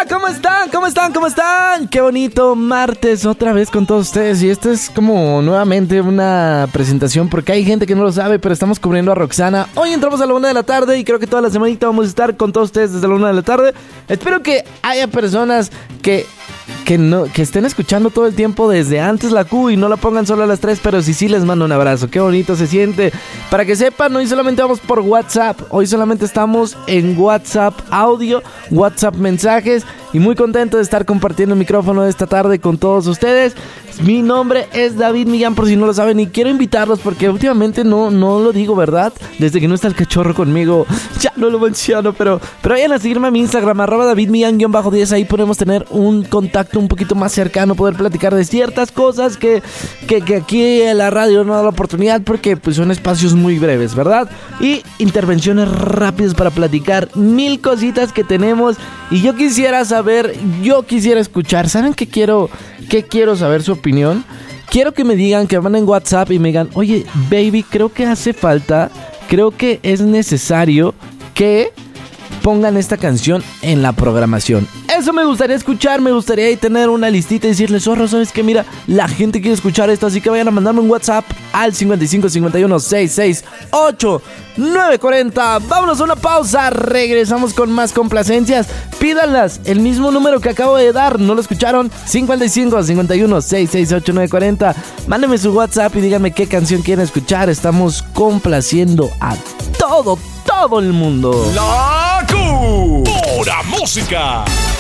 ¿Cómo están? ¿Cómo están? ¿Cómo están? Qué bonito martes otra vez con todos ustedes. Y esto es como nuevamente una presentación porque hay gente que no lo sabe, pero estamos cubriendo a Roxana. Hoy entramos a la 1 de la tarde y creo que toda la semanita vamos a estar con todos ustedes desde la 1 de la tarde. Espero que haya personas que estén escuchando todo el tiempo desde antes la Q y no la pongan solo a las 3, pero sí les mando un abrazo. Qué bonito se siente. Para que sepan, hoy solamente vamos por WhatsApp. Hoy solamente estamos en WhatsApp audio, WhatsApp mensajes, y muy contento de estar compartiendo el micrófono de esta tarde con todos ustedes. Mi nombre es David Millán, por si no lo saben, y quiero invitarlos porque últimamente no lo digo, ¿verdad? Desde que no está el cachorro conmigo, ya no lo menciono, pero vayan a seguirme a mi Instagram, @DavidMillán_10. Ahí podemos tener un contacto un poquito más cercano, poder platicar de ciertas cosas que aquí en la radio no da la oportunidad porque pues son espacios muy breves, ¿verdad? Y intervenciones rápidas para platicar mil cositas que tenemos. Y yo quisiera saber, escuchar, ¿saben qué quiero saber su opinión? Quiero que me digan, que manden WhatsApp y me digan, oye, baby, creo que hace falta, creo que es necesario que pongan esta canción en la programación. Eso me gustaría escuchar, me gustaría ahí tener una listita y decirles, zorro, ¿sabes qué? Mira, la gente quiere escuchar esto, así que vayan a mandarme un WhatsApp al 55 51 66 8 940. Vámonos a una pausa, regresamos con más complacencias. Pídanlas, el mismo número que acabo de dar, ¿no lo escucharon? 55 51 66 8 940. Mándenme su WhatsApp y díganme qué canción quieren escuchar. Estamos complaciendo a todo el mundo. La Q, pura música.